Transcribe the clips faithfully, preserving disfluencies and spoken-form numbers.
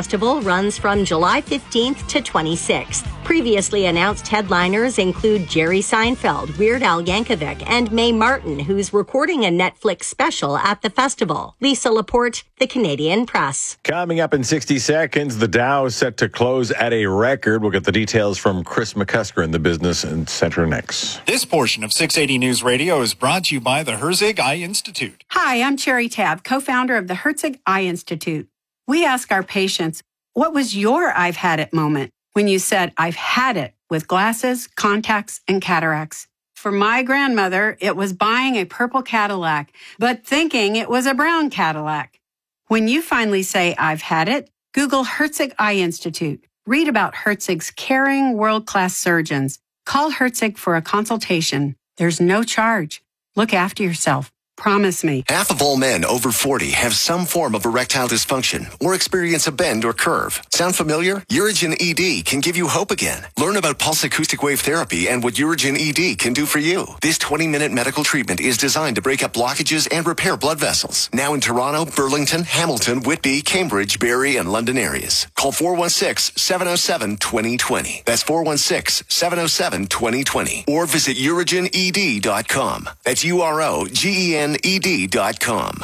Festival runs from July fifteenth to twenty-sixth. Previously announced headliners include Jerry Seinfeld, Weird Al Yankovic, and Mae Martin, who's recording a Netflix special at the festival. Lisa Laporte, The Canadian Press. Coming up in sixty seconds, the Dow is set to close at a record. We'll get the details from Chris McCusker in the Business Center next. This portion of six eighty News Radio is brought to you by the Herzig Eye Institute. Hi, I'm Cherry Tab, co-founder of the Herzig Eye Institute. We ask our patients, what was your I've had it moment when you said, I've had it with glasses, contacts, and cataracts? For my grandmother, it was buying a purple Cadillac, but thinking it was a brown Cadillac. When you finally say, I've had it, Google Herzig Eye Institute. Read about Herzig's caring, world-class surgeons. Call Herzig for a consultation. There's no charge. Look after yourself. Promise me. Half of all men over forty have some form of erectile dysfunction or experience a bend or curve. Sound familiar? Urigen E D can give you hope again. Learn about pulse acoustic wave therapy and what Urigen E D can do for you. This twenty-minute medical treatment is designed to break up blockages and repair blood vessels. Now in Toronto, Burlington, Hamilton, Whitby, Cambridge, Barrie, and London areas. Call four one six, seven oh seven, two oh two oh. That's four one six, seven oh seven, two oh two oh. Or visit urigen e d dot com. That's U R O G E N E D dot com.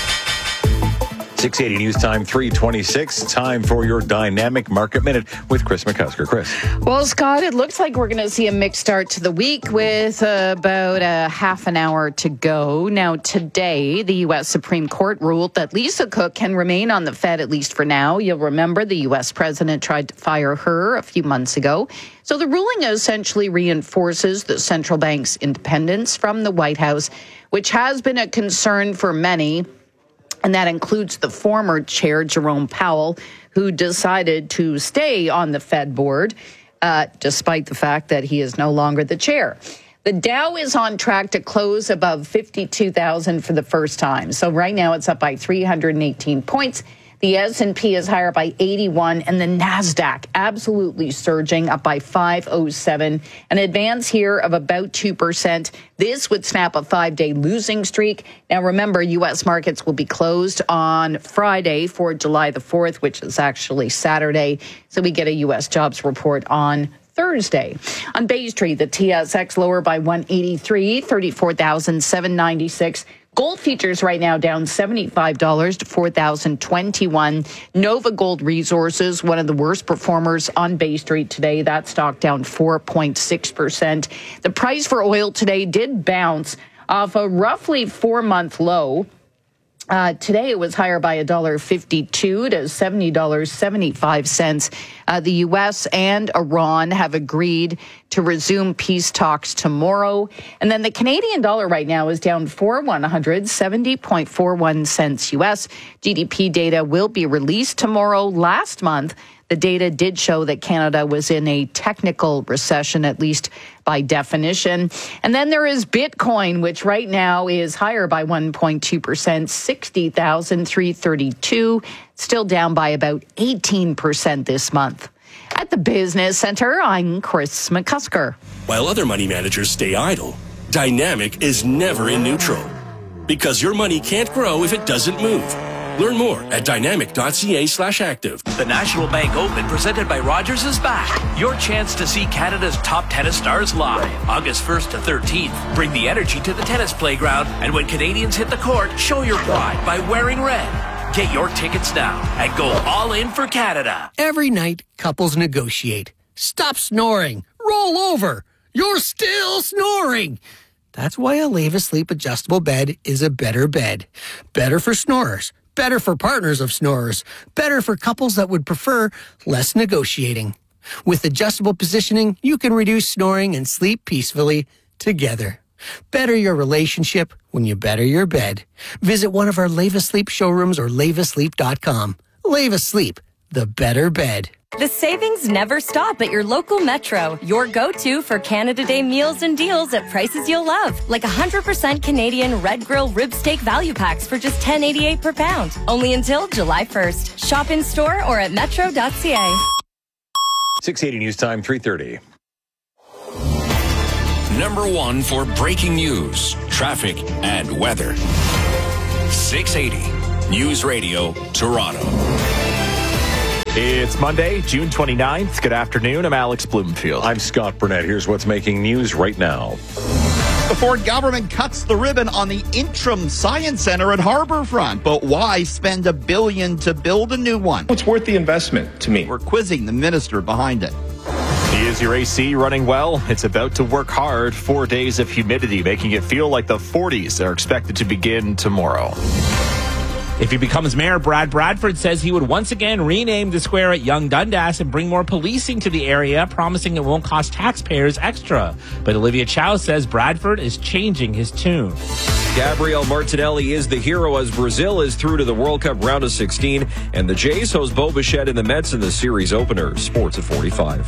six eighty News Time, three twenty-six. Time for your Dynamic Market Minute with Chris McCusker. Chris. Well, Scott, it looks like we're going to see a mixed start to the week with uh, about a half an hour to go. Now, today, the U S Supreme Court ruled that Lisa Cook can remain on the Fed, at least for now. You'll remember the U S president tried to fire her a few months ago. So the ruling essentially reinforces the central bank's independence from the White House, which has been a concern for many. And that includes the former chair, Jerome Powell, who decided to stay on the Fed board, uh, despite the fact that he is no longer the chair. The Dow is on track to close above fifty-two thousand for the first time. So right now it's up by three hundred eighteen points. The S and P is higher by eighty-one, and the NASDAQ absolutely surging, up by five oh seven, an advance here of about two percent. This would snap a five-day losing streak. Now, remember, U S markets will be closed on Friday for July the fourth, which is actually Saturday, so we get a U S jobs report on Thursday. On Bay Street, the T S X lower by one eighty-three, thirty-four thousand seven hundred ninety-six. Gold futures right now down seventy-five dollars to four thousand twenty-one dollars. Nova Gold Resources, one of the worst performers on Bay Street today. That stock down four point six percent. The price for oil today did bounce off a roughly four-month low. Uh, today it was higher by one dollar fifty-two to seventy dollars and seventy-five cents. Uh, the U S and Iran have agreed to resume peace talks tomorrow. And then the Canadian dollar right now is down for one hundred seventy point four one cents U S. G D P data will be released tomorrow. Last month, the data did show that Canada was in a technical recession, at least by definition. And then there is Bitcoin, which right now is higher by one point two percent, sixty thousand three hundred thirty-two, still down by about eighteen percent this month. At the Business Center, I'm Chris McCusker. While other money managers stay idle, Dynamic is never in neutral, because your money can't grow if it doesn't move. Learn more at dynamic.ca slash active. The National Bank Open, presented by Rogers, is back. Your chance to see Canada's top tennis stars live. August first to thirteenth. Bring the energy to the tennis playground, and when Canadians hit the court, show your pride by wearing red. Get your tickets now and go all in for Canada. Every night, couples negotiate. Stop snoring. Roll over. You're still snoring. That's why a Leva Sleep adjustable bed is a better bed. Better for snorers. Better for partners of snorers. Better for couples that would prefer less negotiating. With adjustable positioning, you can reduce snoring and sleep peacefully together. Better your relationship when you better your bed. Visit one of our Leva Sleep showrooms or leva sleep dot com. Leva Sleep, the better bed. The savings never stop at your local Metro, your go-to for Canada Day meals and deals at prices you'll love. Like one hundred percent Canadian Red Grill Rib Steak Value Packs for just ten eighty-eight per pound. Only until July first. Shop in store or at metro dot c a. six eighty News Time, three thirty. Number one for breaking news, traffic, and weather. six eighty News Radio, Toronto. It's Monday, June twenty-ninth. Good afternoon. I'm Alex Bloomfield. I'm Scott Burnett. Here's what's making news right now. The Ford government cuts the ribbon on the Interim Science Center at Harbourfront. But why spend a billion to build a new one? It's worth the investment to me. We're quizzing the minister behind it. Is your A C running well? It's about to work hard. Four days of humidity, making it feel like the forties are expected to begin tomorrow. If he becomes mayor, Brad Bradford says he would once again rename the square at Yonge Dundas and bring more policing to the area, promising it won't cost taxpayers extra. But Olivia Chow says Bradford is changing his tune. Gabriel Martinelli is the hero as Brazil is through to the World Cup round of sixteen, and the Jays host Bo Bichette and the Mets in the series opener. Sports at forty-five.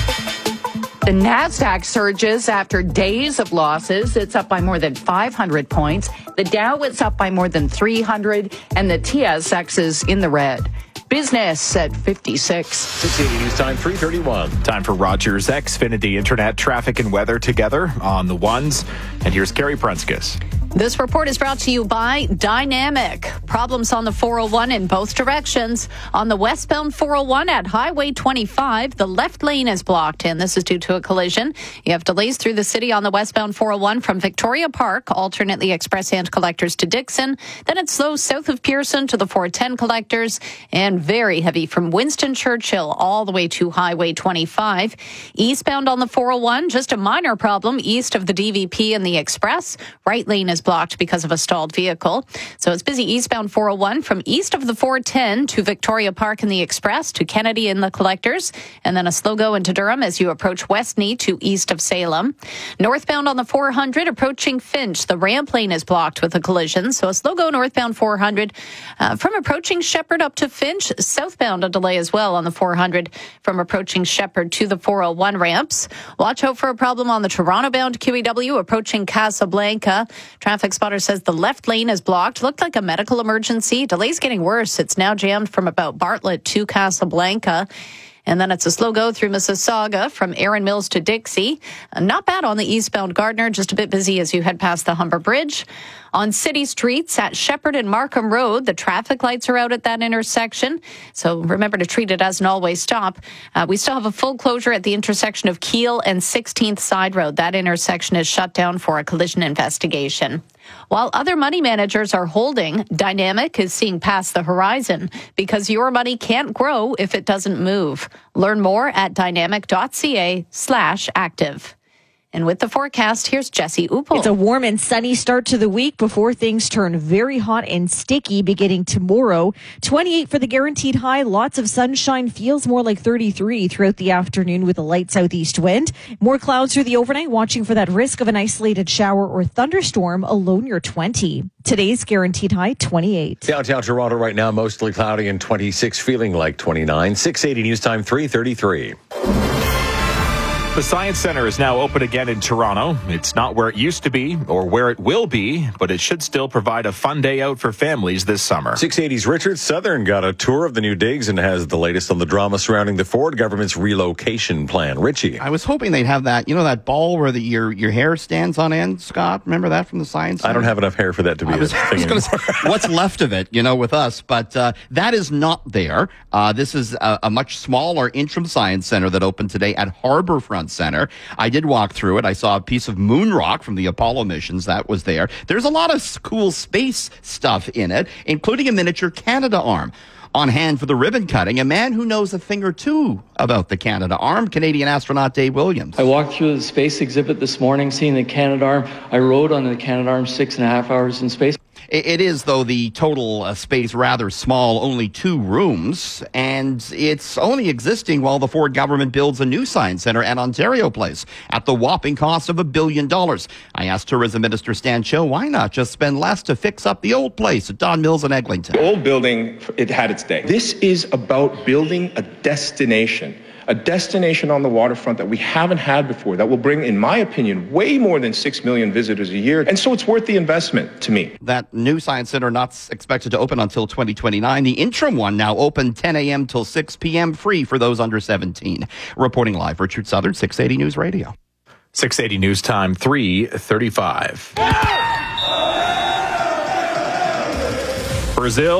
The NASDAQ surges after days of losses. It's up by more than five hundred points. The Dow is up by more than three hundred, and the T S X is in the red. Business at fifty-six. six eighty News Time, three thirty-one. Time for Rogers Xfinity Internet traffic and weather together on the ones. And here's Carrie Prunskis. This report is brought to you by Dynamic. Problems on the four oh one in both directions. On the westbound four oh one at Highway twenty-five, the left lane is blocked, and this is due to a collision. You have delays through the city on the westbound four oh one from Victoria Park, alternately express and collectors to Dixon. Then it's slow south of Pearson to the four ten collectors, and very heavy from Winston Churchill all the way to Highway twenty-five. Eastbound on the four oh one, just a minor problem east of the D V P and the express. Right lane is blocked because of a stalled vehicle. So it's busy eastbound four oh one from east of the four ten to Victoria Park in the express to Kennedy in the collectors, and then a slow go into Durham as you approach Westney to east of Salem. Northbound on the four hundred approaching Finch, the ramp lane is blocked with a collision, so a slow go northbound four hundred uh, from approaching Shepherd up to Finch. Southbound a delay as well on the four hundred from approaching Shepherd to the four oh one ramps. Watch out for a problem on the Toronto bound Q E W approaching Casablanca. Traffic spotter says the left lane is blocked. Looked like a medical emergency. Delay's getting worse. It's now jammed from about Bartlett to Casablanca. And then it's a slow go through Mississauga from Erin Mills to Dixie. Not bad on the eastbound Gardner, just a bit busy as you head past the Humber Bridge. On city streets at Shepherd and Markham Road, the traffic lights are out at that intersection. So remember to treat it as an always stop. Uh, we still have a full closure at the intersection of Keele and sixteenth Side Road. That intersection is shut down for a collision investigation. While other money managers are holding, Dynamic is seeing past the horizon because your money can't grow if it doesn't move. Learn more at dynamic.ca slash active. And with the forecast, here's Jesse Uppel. It's a warm and sunny start to the week before things turn very hot and sticky beginning tomorrow. twenty-eight for the guaranteed high. Lots of sunshine. Feels more like thirty-three throughout the afternoon with a light southeast wind. More clouds through the overnight, watching for that risk of an isolated shower or thunderstorm. Alone near twenty. Today's guaranteed high, twenty-eight. Downtown Toronto right now, mostly cloudy and twenty-six, feeling like twenty-nine. six eighty News Time, three thirty-three. The Science Center is now open again in Toronto. It's not where it used to be or where it will be, but it should still provide a fun day out for families this summer. six eighty's Richard Southern got a tour of the new digs and has the latest on the drama surrounding the Ford government's relocation plan. Richie. I was hoping they'd have that, you know, that ball where the, your your hair stands on end, Scott? Remember that from the Science Center? I don't have enough hair for that to be I was, a thing I was gonna say, what's left of it, you know, with us. But uh, that is not there. Uh, this is a, a much smaller Interim Science Center that opened today at Harbourfront Center. I did walk through it. I saw a piece of moon rock from the Apollo missions that was there. There's a lot of cool space stuff in it, including a miniature Canadarm. On hand for the ribbon cutting, a man who knows a thing or two about the Canadarm, Canadian astronaut Dave Williams. I walked through the space exhibit this morning, seeing the Canadarm. I rode on the Canadarm six and a half hours in space. It is, though, the total uh, space rather small, only two rooms, and it's only existing while the Ford government builds a new science center at Ontario Place at the whopping cost of a billion dollars. I asked Tourism Minister Stan Cho, why not just spend less to fix up the old place at Don Mills and Eglinton? The old building, it had its day. This is about building a destination. A destination on the waterfront that we haven't had before, that will bring, in my opinion, way more than six million visitors a year. And so it's worth the investment to me. That new science center not expected to open until twenty twenty-nine. The interim one now open ten a.m. till six p.m. free for those under seventeen. Reporting live, Richard Southern, six eighty News Radio. six eighty News Time, three thirty-five. Brazil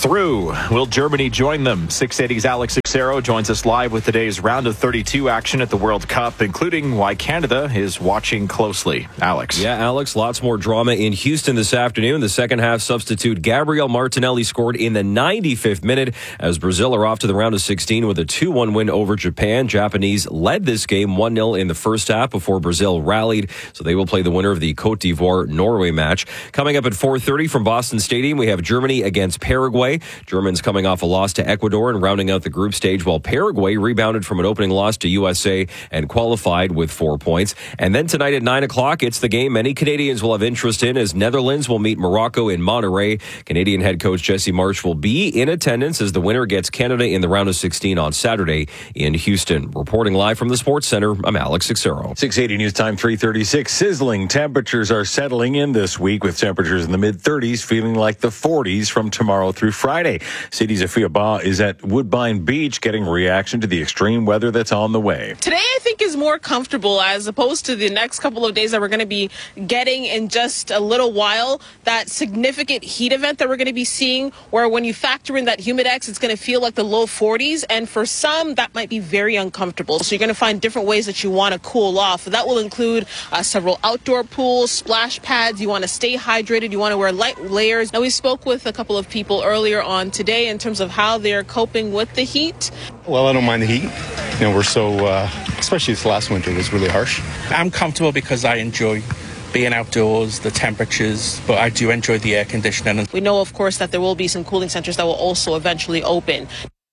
through. Will Germany join them? six eighty's Alex Xero joins us live with today's round of thirty-two action at the World Cup, including why Canada is watching closely. Alex. Yeah, Alex, lots more drama in Houston this afternoon. The second half substitute Gabriel Martinelli scored in the ninety-fifth minute as Brazil are off to the round of sixteen with a two one win over Japan. Japanese led this game one nil in the first half before Brazil rallied, so they will play the winner of the Cote d'Ivoire-Norway match. Coming up at four thirty from Boston Stadium, we have Germany against Paraguay. Germans coming off a loss to Ecuador and rounding out the group stage, while Paraguay rebounded from an opening loss to U S A and qualified with four points. And then tonight at nine o'clock, it's the game many Canadians will have interest in as Netherlands will meet Morocco in Monterrey. Canadian head coach Jesse Marsch will be in attendance as the winner gets Canada in the round of sixteen on Saturday in Houston. Reporting live from the Sports Center, I'm Alex Xero. six eighty News Time, three thirty-six. Sizzling temperatures are settling in this week with temperatures in the mid-thirties, feeling like the forties from tomorrow through Friday. City's Afia Ba is at Woodbine Beach getting reaction to the extreme weather that's on the way. Today, I think, is more comfortable as opposed to the next couple of days that we're going to be getting in just a little while. That significant heat event that we're going to be seeing, where when you factor in that humidex, it's going to feel like the low forties. And for some, that might be very uncomfortable. So you're going to find different ways that you want to cool off. That will include uh, several outdoor pools, splash pads. You want to stay hydrated. You want to wear light layers. Now, we spoke with a couple of people earlier on today in terms of how they're coping with the heat. Well, I don't mind the heat. You know, we're so, uh, especially this last winter was really harsh. I'm comfortable because I enjoy being outdoors, the temperatures, but I do enjoy the air conditioning. We know, of course, that there will be some cooling centers that will also eventually open.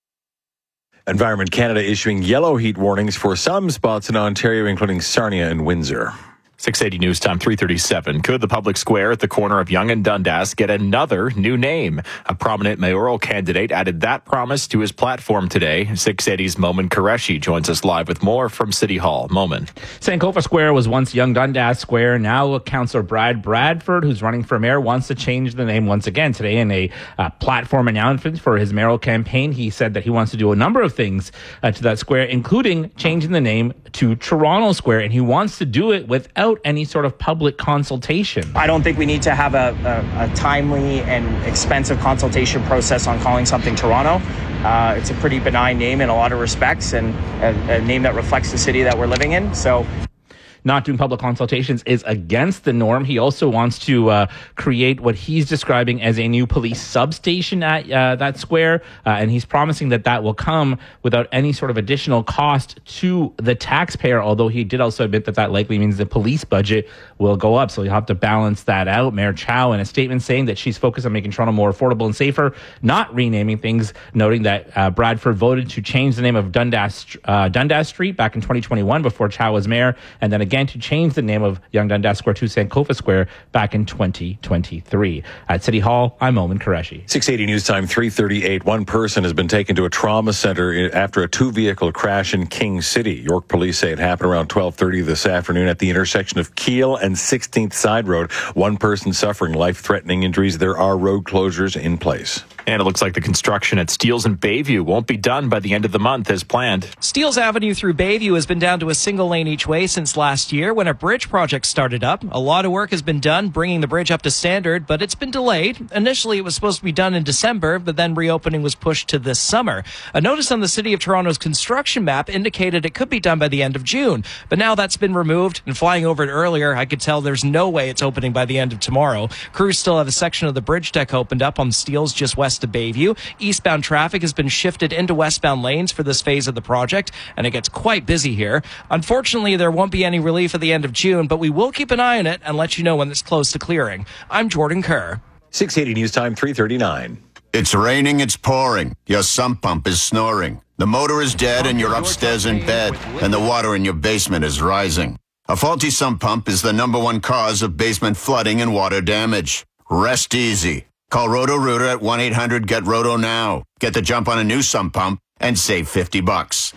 Environment Canada issuing yellow heat warnings for some spots in Ontario, including Sarnia and Windsor. six eighty News Time, three thirty-seven. Could the public square at the corner of Yonge and Dundas get another new name? A prominent mayoral candidate added that promise to his platform today. six eighty's Momin Qureshi joins us live with more from City Hall. Momin. Sankofa Square was once Yonge Dundas Square. Now Councillor Brad Bradford, who's running for mayor, wants to change the name once again. Today in a uh, platform announcement for his mayoral campaign, he said that he wants to do a number of things uh, to that square, including changing the name to Toronto Square, and he wants to do it without any sort of public consultation. I don't think we need to have a, a, a timely and expensive consultation process on calling something Toronto. Uh, it's a pretty benign name in a lot of respects, and a, a name that reflects the city that we're living in. So not doing public consultations is against the norm. He also wants to uh, create what he's describing as a new police substation at uh, that square, uh, and he's promising that that will come without any sort of additional cost to the taxpayer, although he did also admit that that likely means the police budget will go up, so you'll have to balance that out. Mayor Chow, in a statement, saying that she's focused on making Toronto more affordable and safer, not renaming things, noting that uh, Bradford voted to change the name of Dundas, uh, Dundas Street back in twenty twenty-one before Chow was mayor, and then again to change the name of Yonge Dundas Square to Sankofa Square back in twenty twenty-three. At City Hall, I'm Momin Qureshi. six eighty News Time, three thirty-eight. One person has been taken to a trauma center after a two-vehicle crash in King City. York police say it happened around twelve thirty this afternoon at the intersection of Keele and sixteenth Side Road. One person suffering life-threatening injuries. There are road closures in place. And it looks like the construction at Steeles and Bayview won't be done by the end of the month as planned. Steeles Avenue through Bayview has been down to a single lane each way since last year when a bridge project started up. A lot of work has been done bringing the bridge up to standard, but it's been delayed. Initially, it was supposed to be done in December, but then reopening was pushed to this summer. A notice on the City of Toronto's construction map indicated it could be done by the end of June, but now that's been removed, and flying over it earlier, I could tell there's no way it's opening by the end of tomorrow. Crews still have a section of the bridge deck opened up on Steeles just west of Bayview. Eastbound traffic has been shifted into westbound lanes for this phase of the project, and it gets quite busy here. Unfortunately, there won't be any relief at the end of June, but we will keep an eye on it and let you know when it's close to clearing. I'm Jordan Kerr. six eighty News Time, three thirty-nine. It's raining, it's pouring. Your sump pump is snoring. The motor is dead and you're upstairs in bed, and the water in your basement is rising. A faulty sump pump is the number one cause of basement flooding and water damage. Rest easy. Call Roto-Rooter at one eight hundred get roto now. Get the jump on a new sump pump and save fifty bucks.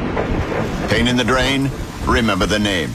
Pain in the drain? Remember the name.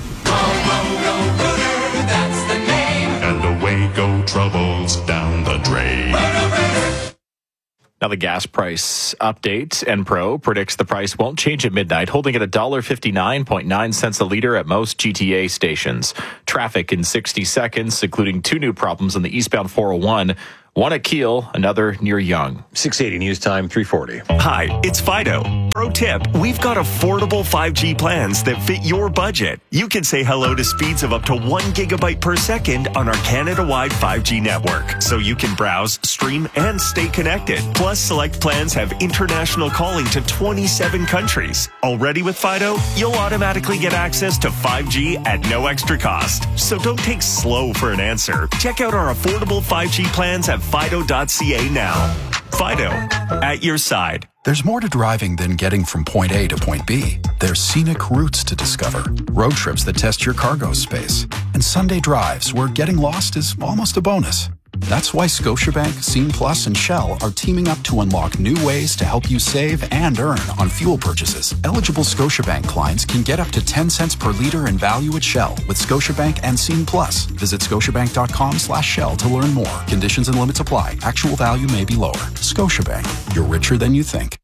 Roto-Rooter, that's the name. And away go troubles down the drain. Roto-Rooter. Now the gas price update. Enpro predicts the price won't change at midnight, holding at one dollar fifty-nine point nine cents a litre at most G T A stations. Traffic in sixty seconds, including two new problems on the eastbound four oh one. One at Kiel, another near Yonge. six eighty News Time, three forty. Hi, it's Fido. Pro tip, we've got affordable five G plans that fit your budget. You can say hello to speeds of up to one gigabyte per second on our Canada-wide five G network. So you can browse, stream, and stay connected. Plus, select plans have international calling to twenty-seven countries. Already with Fido, you'll automatically get access to five G at no extra cost. So don't take slow for an answer. Check out our affordable five G plans at fido dot c a now. Fido, at your side. There's more to driving than getting from point A to point B. There's scenic routes to discover, road trips that test your cargo space, and Sunday drives where getting lost is almost a bonus. That's why Scotiabank, Scene Plus, and Shell are teaming up to unlock new ways to help you save and earn on fuel purchases. Eligible Scotiabank clients can get up to ten cents per liter in value at Shell with Scotiabank and Scene Plus. Visit scotiabank.com slash Shell to learn more. Conditions and limits apply. Actual value may be lower. Scotiabank. You're richer than you think.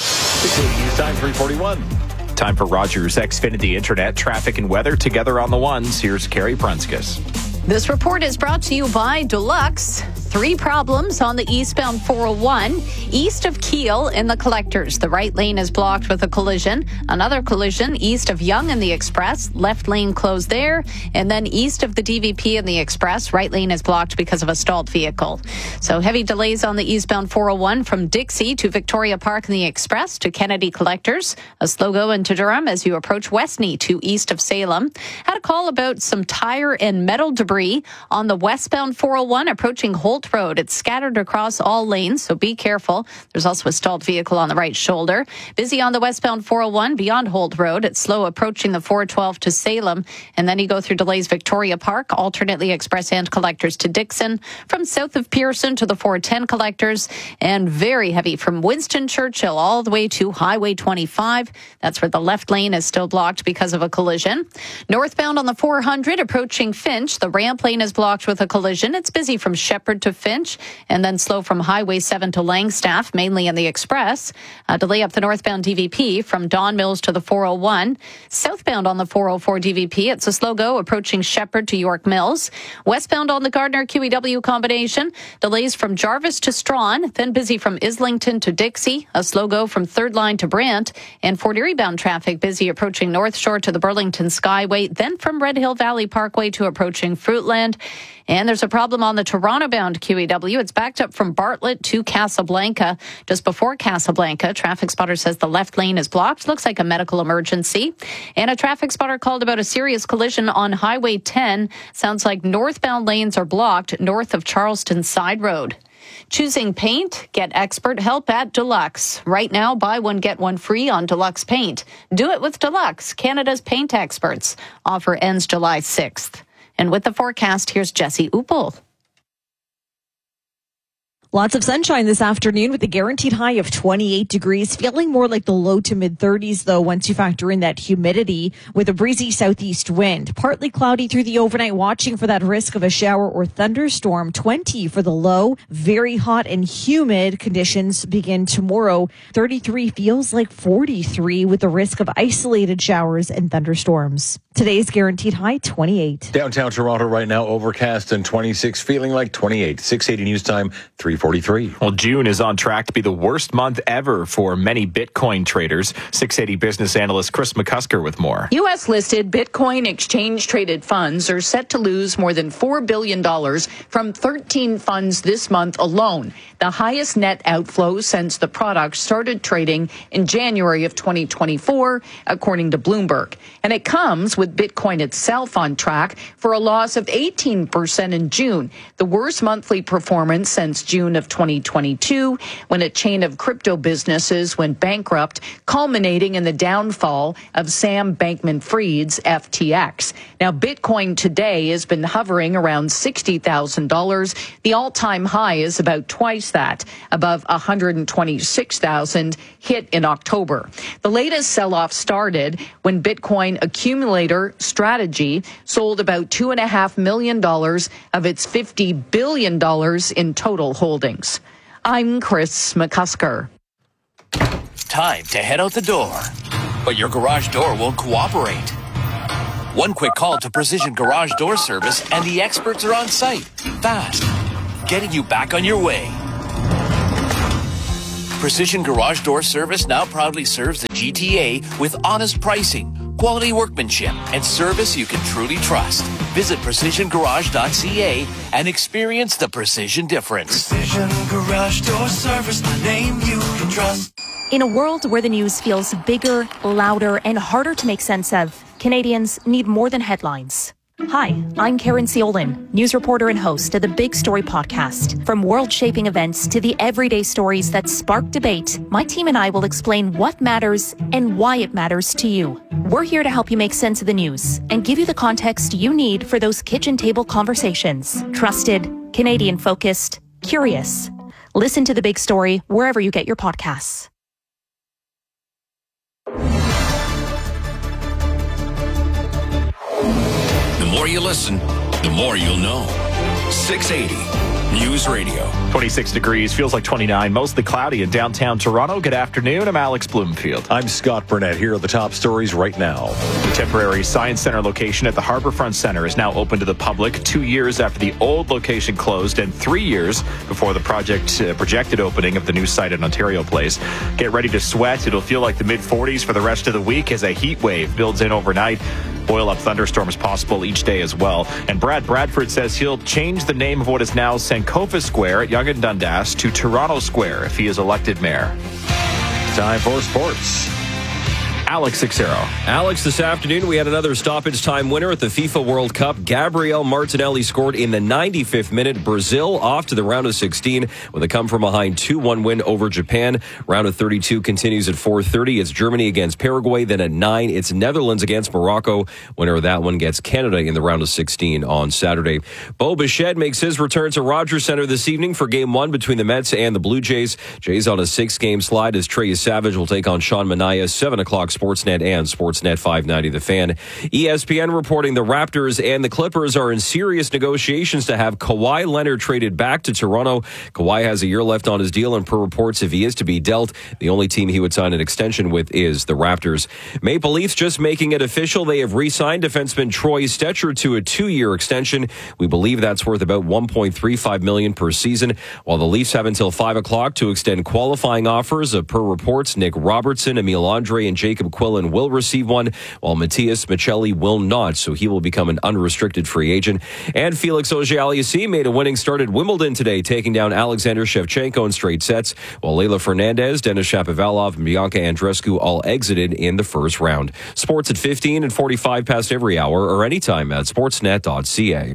six eighty News Time, three forty-one. Time for Rogers Xfinity Internet, traffic and weather together on the ones. Here's Carrie Prunskis. This report is brought to you by Deluxe. Three problems on the eastbound four oh one. East of Kiel in the collectors, the right lane is blocked with a collision. Another collision east of Yonge in the express, left lane closed there. And then east of the D V P in the express, right lane is blocked because of a stalled vehicle. So heavy delays on the eastbound four oh one from Dixie to Victoria Park in the express to Kennedy collectors. A slow go into Durham as you approach Westney to east of Salem. Had a call about some tire and metal debris on the westbound four oh one approaching Holt Road. It's scattered across all lanes, so be careful. There's also a stalled vehicle on the right shoulder. Busy on the westbound four oh one beyond Holt Road. It's slow approaching the four twelve to Salem. And then you go through delays Victoria Park, alternately express and collectors to Dixon. From south of Pearson to the four ten collectors. And very heavy from Winston Churchill all the way to Highway twenty-five. That's where the left lane is still blocked because of a collision. Northbound on the four hundred approaching Finch. The ramp lane is blocked with a collision. It's busy from Shepherd to Finch, and then slow from Highway seven to Langstaff, mainly in the express. A delay up the northbound D V P from Don Mills to the four oh one. Southbound on the four oh four D V P, it's a slow go approaching Shepherd to York Mills. Westbound on the Gardner Q E W combination, delays from Jarvis to Strawn, then busy from Islington to Dixie. A slow go from Third Line to Brant, and Fort Erie bound traffic busy approaching North Shore to the Burlington Skyway, then from Red Hill Valley Parkway to approaching Fruitland. And there's a problem on the Toronto-bound Q E W. It's backed up from Bartlett to Casablanca. Just before Casablanca, traffic spotter says the left lane is blocked. Looks like a medical emergency. And a traffic spotter called about a serious collision on Highway ten. Sounds like northbound lanes are blocked north of Charleston Side Road. Choosing paint? Get expert help at Deluxe. Right now, buy one, get one free on Deluxe Paint. Do it with Deluxe, Canada's paint experts. Offer ends July sixth. And with the forecast, here's Jesse Uppel. Lots of sunshine this afternoon with a guaranteed high of twenty-eight degrees, feeling more like the low to mid thirties, though, once you factor in that humidity with a breezy southeast wind. Partly cloudy through the overnight, watching for that risk of a shower or thunderstorm. twenty for the low. Very hot and humid conditions begin tomorrow. thirty-three feels like forty-three with the risk of isolated showers and thunderstorms. Today's guaranteed high, twenty-eight. Downtown Toronto right now, overcast and twenty-six, feeling like twenty-eight. six eighty News Time, three forty-three. Well, June is on track to be the worst month ever for many Bitcoin traders. six eighty business analyst Chris McCusker with more. U S-listed Bitcoin exchange-traded funds are set to lose more than four billion dollars from thirteen funds this month alone, the highest net outflow since the product started trading in January of twenty twenty-four, according to Bloomberg. And it comes with Bitcoin itself on track for a loss of eighteen percent in June, the worst monthly performance since June of twenty twenty-two, when a chain of crypto businesses went bankrupt, culminating in the downfall of Sam Bankman-Fried's F T X. Now, Bitcoin today has been hovering around sixty thousand dollars. The all-time high is about twice that, above one hundred twenty-six thousand dollars, hit in October. The latest sell-off started when Bitcoin accumulator Strategy sold about two point five million dollars of its fifty billion dollars in total holdings. I'm Chris McCusker. Time to head out the door, but your garage door won't cooperate. One quick call to Precision Garage Door Service and the experts are on site, fast, getting you back on your way. Precision Garage Door Service now proudly serves the G T A with honest pricing, quality workmanship, and service you can truly trust. Visit precision garage dot c a and experience the precision difference. Precision Garage Door Service, the name you can trust. In a world where the news feels bigger, louder, and harder to make sense of, Canadians need more than headlines. Hi, I'm Karen Ciolin, news reporter and host of the Big Story podcast. From world-shaping events to the everyday stories that spark debate, my team and I will explain what matters and why it matters to you. We're here to help you make sense of the news and give you the context you need for those kitchen table conversations. Trusted, Canadian-focused, curious. Listen to The Big Story wherever you get your podcasts. The more you listen, the more you'll know. six eighty News Radio. twenty-six degrees, feels like twenty-nine, mostly cloudy in downtown Toronto. Good afternoon. I'm Alex Bloomfield. I'm Scott Burnett. Here are the top stories right now. The temporary Science Center location at the Harbourfront Centre is now open to the public two years after the old location closed and three years before the project uh, projected opening of the new site at Ontario Place. Get ready to sweat. It'll feel like the mid forties for the rest of the week as a heat wave builds in overnight. Boil-up thunderstorms possible each day as well. And Brad Bradford says he'll change the name of what is now Sankofa Square at Yonge and Dundas to Toronto Square if he is elected mayor. Time for sports. Alex Sixero. Alex, this afternoon we had another stoppage time winner at the FIFA World Cup. Gabriel Martinelli scored in the ninety-fifth minute. Brazil off to the round of sixteen with a come-from-behind two one win over Japan. Round of thirty-two continues at four thirty. It's Germany against Paraguay. Then at nine, it's Netherlands against Morocco. Winner of that one gets Canada in the round of sixteen on Saturday. Bo Bichette makes his return to Rogers Centre this evening for game one between the Mets and the Blue Jays. Jays on a six-game slide as Trey Savage will take on Sean Manaea. seven o'clock Sportsnet and Sportsnet five ninety The Fan. E S P N reporting the Raptors and the Clippers are in serious negotiations to have Kawhi Leonard traded back to Toronto. Kawhi has a year left on his deal, and per reports, if he is to be dealt, the only team he would sign an extension with is the Raptors. Maple Leafs just making it official. They have re-signed defenseman Troy Stecher to a two-year extension. We believe that's worth about one point three five million dollars per season, while the Leafs have until five o'clock to extend qualifying offers of, per reports, Nick Robertson, Emile Andre, and Jacob Quillen will receive one, while Matthias Michelli will not, so he will become an unrestricted free agent. And Felix Auger-Aliassime made a winning start at Wimbledon today, taking down Alexander Shevchenko in straight sets, while Leylah Fernandez, Denis Shapovalov, and Bianca Andreescu all exited in the first round. Sports at fifteen and forty-five past every hour or anytime at sportsnet dot c a.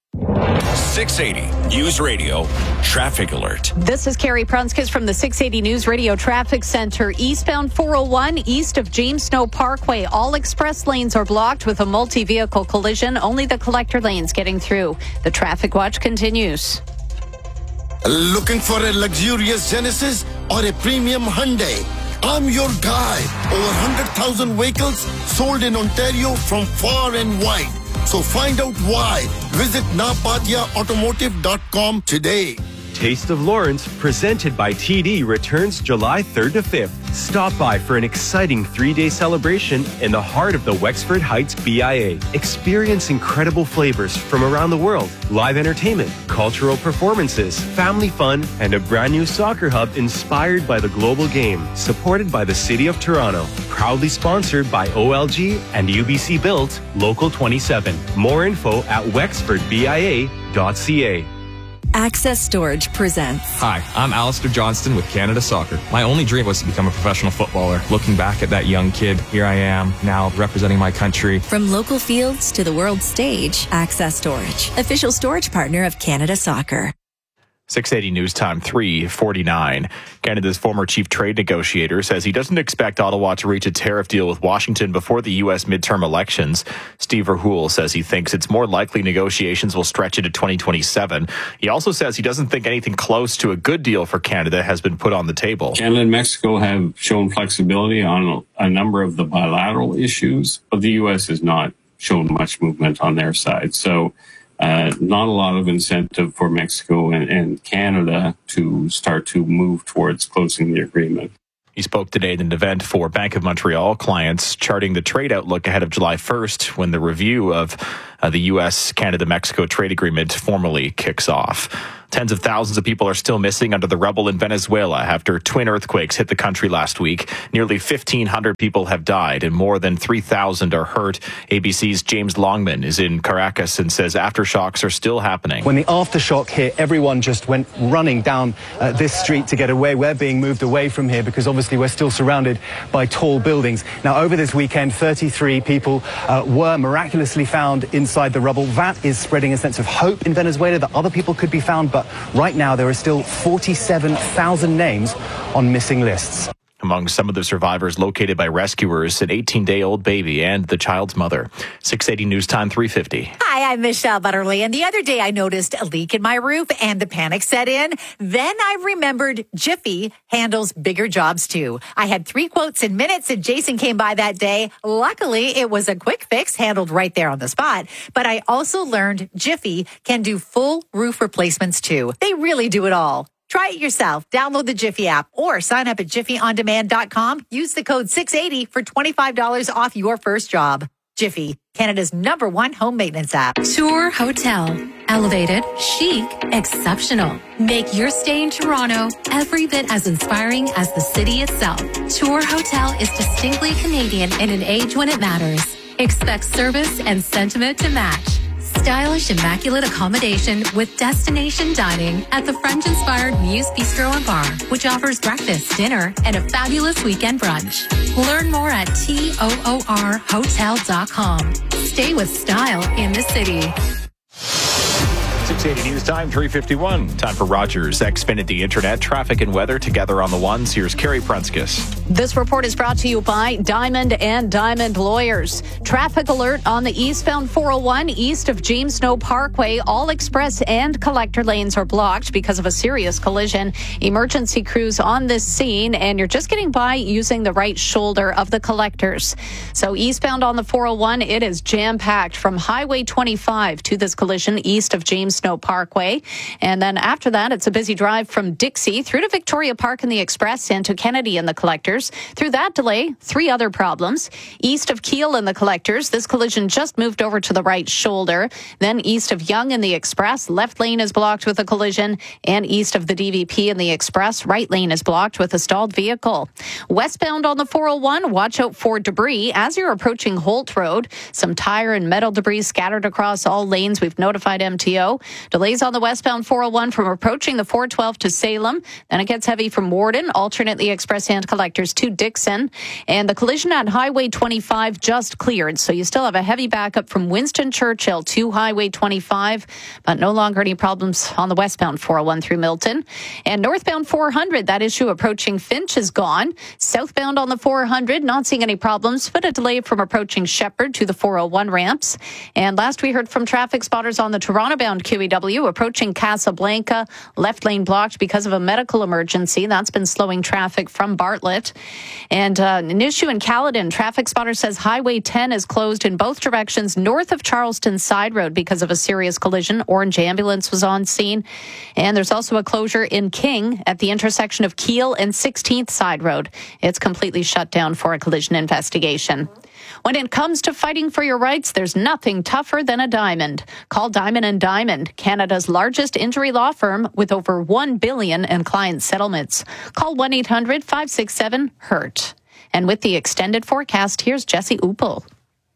six eighty News Radio Traffic Alert. This is Carrie Prunskis from the six eighty News Radio Traffic Center. Eastbound four oh one, east of James Snow Parkway. All express lanes are blocked with a multi-vehicle collision. Only the collector lanes getting through. The traffic watch continues. Looking for a luxurious Genesis or a premium Hyundai? I'm your guy. Over one hundred thousand vehicles sold in Ontario from far and wide. So find out why. Visit napatia automotive dot com today. Taste of Lawrence, presented by T D, returns July third to fifth. Stop by for an exciting three-day celebration in the heart of the Wexford Heights B I A. Experience incredible flavors from around the world, live entertainment, cultural performances, family fun, and a brand new soccer hub inspired by the global game. Supported by the City of Toronto. Proudly sponsored by O L G and U B C Built, Local twenty-seven. More info at wexford b i a dot c a. Access Storage presents. Hi, I'm Alistair Johnston with Canada Soccer. My only dream was to become a professional footballer. Looking back at that young kid, here I am, now representing my country. From local fields to the world stage, Access Storage, official storage partner of Canada Soccer. six eighty News Time, three forty-nine. Canada's former chief trade negotiator says he doesn't expect Ottawa to reach a tariff deal with Washington before the U S midterm elections. Steve Verhoeven says he thinks it's more likely negotiations will stretch into twenty twenty-seven. He also says he doesn't think anything close to a good deal for Canada has been put on the table. Canada and Mexico have shown flexibility on a number of the bilateral issues, but the U S has not shown much movement on their side. So Uh, not a lot of incentive for Mexico and, and Canada to start to move towards closing the agreement. He spoke today at an event for Bank of Montreal clients, charting the trade outlook ahead of July first, when the review of uh, the U S Canada Mexico trade agreement formally kicks off. Tens of thousands of people are still missing under the rubble in Venezuela after twin earthquakes hit the country last week. Nearly fifteen hundred people have died and more than three thousand are hurt. A B C's James Longman is in Caracas and says aftershocks are still happening. When the aftershock hit, everyone just went running down uh, this street to get away. We're being moved away from here because obviously we're still surrounded by tall buildings. Now, over this weekend, thirty-three people uh, were miraculously found inside the rubble. That is spreading a sense of hope in Venezuela that other people could be found, but right now there are still forty-seven thousand names on missing lists. Among some of the survivors located by rescuers, an eighteen-day-old baby and the child's mother. six eighty News Time three fifty. Hi, I'm Michelle Butterly, and the other day I noticed a leak in my roof and the panic set in. Then I remembered Jiffy handles bigger jobs too. I had three quotes in minutes and Jason came by that day. Luckily, it was a quick fix handled right there on the spot. But I also learned Jiffy can do full roof replacements too. They really do it all. Try it yourself. Download the Jiffy app or sign up at jiffy on demand dot com. Use the code six eighty for twenty-five dollars off your first job. Jiffy, Canada's number one home maintenance app. Tour Hotel. Elevated, chic, exceptional. Make your stay in Toronto every bit as inspiring as the city itself. Tour Hotel is distinctly Canadian in an age when it matters. Expect service and sentiment to match. Stylish, immaculate accommodation with destination dining at the French-inspired Muse Bistro and Bar, which offers breakfast, dinner, and a fabulous weekend brunch. Learn more at toor hotel dot com. Stay with style in the city. six eighty News Time, three fifty-one. Time for Rogers Xfinity Internet. Traffic and weather together on the ones. Here's Carrie Prunskis. This report is brought to you by Diamond and Diamond Lawyers. Traffic alert on the eastbound four oh one east of James Snow Parkway. All express and collector lanes are blocked because of a serious collision. Emergency crews on this scene, and you're just getting by using the right shoulder of the collectors. So eastbound on the four oh one, it is jam-packed from Highway twenty-five to this collision east of James Snow Parkway. And then after that, it's a busy drive from Dixie through to Victoria Park in the Express and to Kennedy in the Collectors. Through that delay, three other problems. East of Keele in the Collectors, this collision just moved over to the right shoulder. Then east of Yonge in the Express, left lane is blocked with a collision. And east of the D V P in the Express, right lane is blocked with a stalled vehicle. Westbound on the four oh one, watch out for debris as you're approaching Holt Road. Some tire and metal debris scattered across all lanes. We've notified M T O. Delays on the westbound four oh one from approaching the four twelve to Salem. Then it gets heavy from Warden, alternate the Express and Collectors to Dixon. And the collision at Highway twenty-five just cleared. So you still have a heavy backup from Winston Churchill to Highway twenty-five, but no longer any problems on the westbound four oh one through Milton. And northbound four hundred, that issue approaching Finch is gone. Southbound on the four hundred, not seeing any problems, but a delay from approaching Shepherd to the four oh one ramps. And last we heard from traffic spotters on the Toronto-bound Q E W approaching Casablanca, left lane blocked because of a medical emergency. That's been slowing traffic from Bartlett. And uh, an issue in Caledon, traffic spotter says Highway ten is closed in both directions north of Charleston Side Road because of a serious collision. Orange ambulance was on scene. And there's also a closure in King at the intersection of Keele and sixteenth Side Road. It's completely shut down for a collision investigation. When it comes to fighting for your rights, there's nothing tougher than a diamond. Call Diamond and Diamond, Canada's largest injury law firm with over one billion dollars in client settlements. Call one eight hundred five six seven hurt. And with the extended forecast, here's Jesse Upel.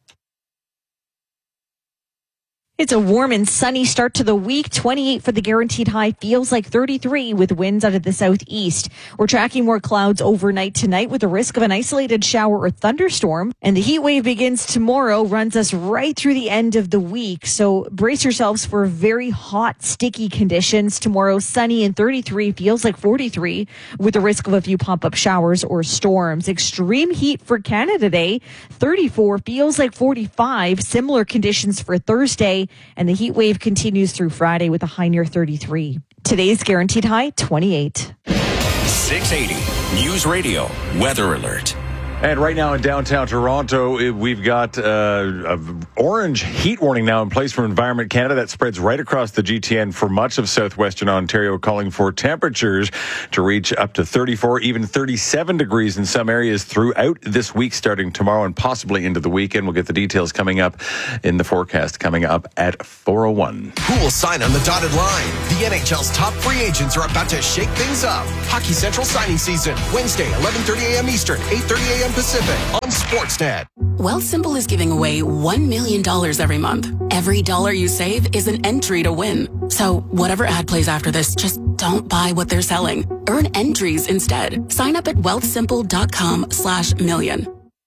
It's a warm and sunny start to the week. twenty-eight for the guaranteed high, feels like thirty-three with winds out of the southeast. We're tracking more clouds overnight tonight with the risk of an isolated shower or thunderstorm. And the heat wave begins tomorrow, runs us right through the end of the week. So brace yourselves for very hot, sticky conditions. Tomorrow, sunny and thirty-three, feels like forty-three with the risk of a few pop-up showers or storms. Extreme heat for Canada Day, thirty-four, feels like forty-five. Similar conditions for Thursday. And the heat wave continues through Friday with a high near thirty-three. Today's guaranteed high, twenty-eight. six eighty News Radio Weather Alert. And right now in downtown Toronto, we've got uh, an orange heat warning now in place from Environment Canada that spreads right across the G T N for much of southwestern Ontario, calling for temperatures to reach up to thirty-four, even thirty-seven degrees in some areas throughout this week, starting tomorrow and possibly into the weekend. We'll get the details coming up in the forecast coming up at four oh one. Who will sign on the dotted line? The N H L's top free agents are about to shake things up. Hockey Central signing season, Wednesday, eleven thirty a.m. Eastern, eight thirty a.m. Pacific on Sportsnet. Wealthsimple is giving away one million dollars every month. Every dollar you save is an entry to win. So whatever ad plays after this, just don't buy what they're selling. Earn entries instead. Sign up at wealthsimple.com slash million.